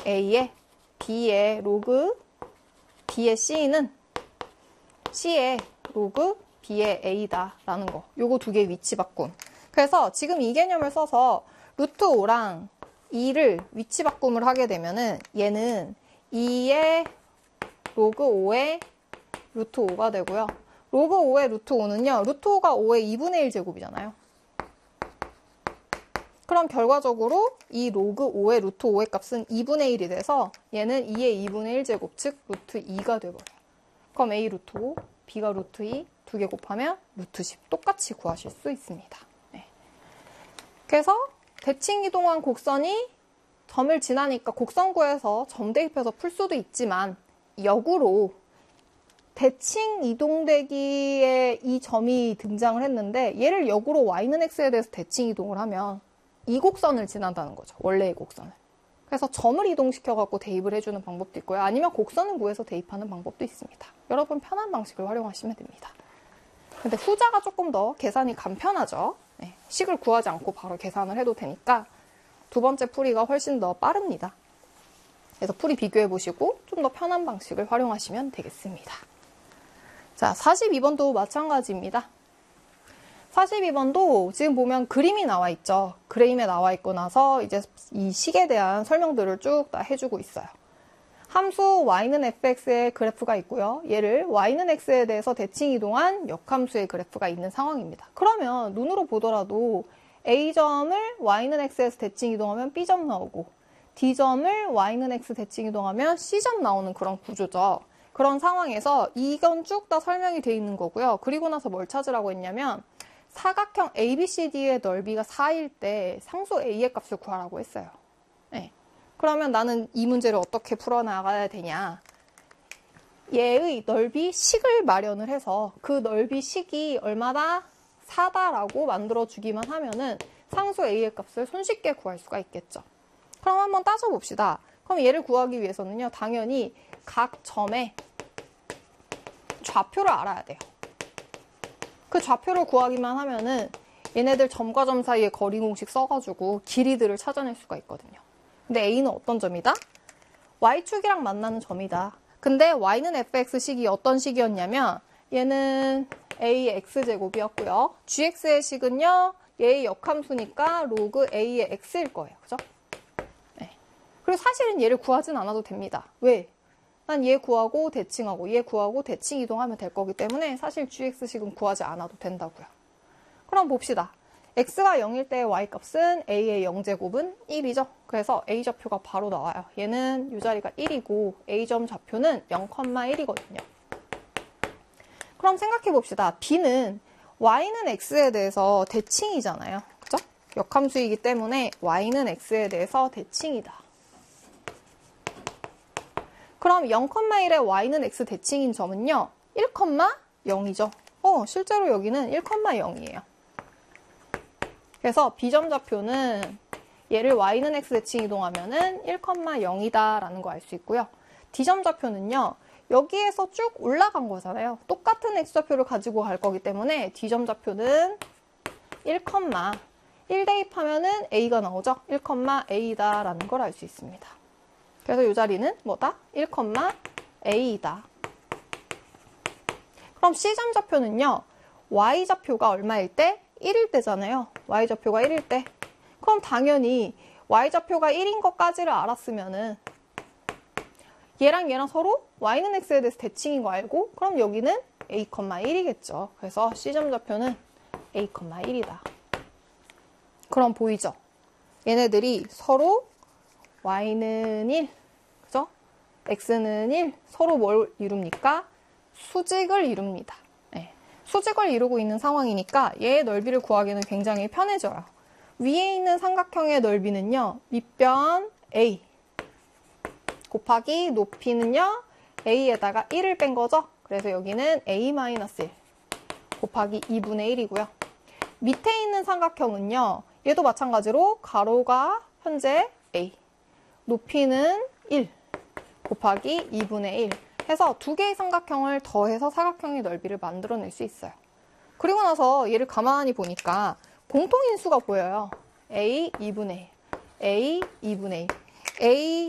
A의 B의 로그 B의 C는 C의 로그 B의 A다라는 거. 요거 두 개 위치 바꿈. 그래서 지금 이 개념을 써서 루트 5랑 2를 위치 바꿈을 하게 되면은 얘는 2의 로그 5의 루트 5가 되고요. 로그 5의 루트 5는요. 루트 5가 5의 2분의 1제곱이잖아요. 그럼 결과적으로 이 로그 5의 루트 5의 값은 2분의 1이 돼서 얘는 2의 2분의 1제곱, 즉 루트 2가 돼버려요. 그럼 A 루트 5, B가 루트 2, 두 개 곱하면 루트 10 똑같이 구하실 수 있습니다. 네. 그래서 대칭 이동한 곡선이 점을 지나니까 곡선 구해서 점 대입해서 풀 수도 있지만 역으로 대칭 이동되기에 이 점이 등장을 했는데 얘를 역으로 y는 x에 대해서 대칭 이동을 하면 이 곡선을 지난다는 거죠. 원래의 곡선을. 그래서 점을 이동시켜갖고 대입을 해주는 방법도 있고요. 아니면 곡선을 구해서 대입하는 방법도 있습니다. 여러분 편한 방식을 활용하시면 됩니다. 근데 후자가 조금 더 계산이 간편하죠. 네, 식을 구하지 않고 바로 계산을 해도 되니까 두 번째 풀이가 훨씬 더 빠릅니다. 그래서 풀이 비교해보시고 좀 더 편한 방식을 활용하시면 되겠습니다. 자, 42번도 마찬가지입니다. 42번도 지금 보면 그림이 나와 있죠. 그림에 나와 있고 나서 이제 이 식에 대한 설명들을 쭉 다 해주고 있어요. 함수 y는 fx의 그래프가 있고요. 얘를 y는 x에 대해서 대칭 이동한 역함수의 그래프가 있는 상황입니다. 그러면 눈으로 보더라도 A점을 y는 x에서 대칭 이동하면 B점 나오고 D점을 y는 x 대칭 이동하면 C점 나오는 그런 구조죠. 그런 상황에서 이건 쭉 다 설명이 되어 있는 거고요. 그리고 나서 뭘 찾으라고 했냐면 사각형 ABCD의 넓이가 4일 때 상수 A의 값을 구하라고 했어요. 네. 그러면 나는 이 문제를 어떻게 풀어나가야 되냐. 얘의 넓이 식을 마련을 해서 그 넓이 식이 얼마나 4다라고 만들어주기만 하면은 상수 A의 값을 손쉽게 구할 수가 있겠죠. 그럼 한번 따져봅시다. 그럼 얘를 구하기 위해서는요. 당연히 각 점의 좌표를 알아야 돼요. 그 좌표를 구하기만 하면은 얘네들 점과 점 사이에 거리 공식 써가지고 길이들을 찾아낼 수가 있거든요. 근데 A는 어떤 점이다? Y축이랑 만나는 점이다. 근데 Y는 fx식이 어떤 식이었냐면 얘는 A의 x제곱이었고요. gx의 식은요. 얘의 역함수니까 로그 A의 x일 거예요. 그죠? 네. 그리고 사실은 얘를 구하진 않아도 됩니다. 왜? 난 얘 구하고 대칭하고 얘 구하고 대칭 이동하면 될 거기 때문에 사실 gx식은 구하지 않아도 된다고요. 그럼 봅시다. x가 0일 때 y값은 a의 0제곱은 1이죠. 그래서 a 좌표가 바로 나와요. 얘는 이 자리가 1이고 a점 좌표는 0,1이거든요. 그럼 생각해 봅시다. b는 y는 x에 대해서 대칭이잖아요. 그죠? 역함수이기 때문에 y는 x에 대해서 대칭이다. 그럼 0,1의 y는 x 대칭인 점은요. 1,0이죠. 실제로 여기는 1,0이에요. 그래서 b점 좌표는 얘를 y는 x 대칭 이동하면은 1,0이다라는 거 알 수 있고요. d점 좌표는요. 여기에서 쭉 올라간 거잖아요. 똑같은 x 좌표를 가지고 갈 거기 때문에 d점 좌표는 1 대입하면은 a가 나오죠. 1,a다라는 걸 알 수 있습니다. 그래서 이 자리는 뭐다? 1,a이다. 그럼 C점 좌표는요. Y좌표가 얼마일 때? 1일 때잖아요. Y좌표가 1일 때. 그럼 당연히 Y좌표가 1인 것까지를 알았으면은 얘랑 얘랑 서로 Y는 X에 대해서 대칭인 거 알고 그럼 여기는 A,1이겠죠. 그래서 C점 좌표는 A,1이다. 그럼 보이죠? 얘네들이 서로 y는 1, 그죠? x는 1, 서로 뭘 이룹니까? 수직을 이룹니다. 네. 수직을 이루고 있는 상황이니까 얘의 넓이를 구하기는 굉장히 편해져요. 위에 있는 삼각형의 넓이는요, 밑변 a 곱하기 높이는요, a에다가 1을 뺀 거죠? 그래서 여기는 a-1 곱하기 2분의 1이고요. 밑에 있는 삼각형은요, 얘도 마찬가지로 가로가 현재 a, 높이는 1 곱하기 2분의 1 해서 두 개의 삼각형을 더해서 사각형의 넓이를 만들어낼 수 있어요. 그리고 나서 얘를 가만히 보니까 공통인수가 보여요. a 2분의 1, a 2분의 1, a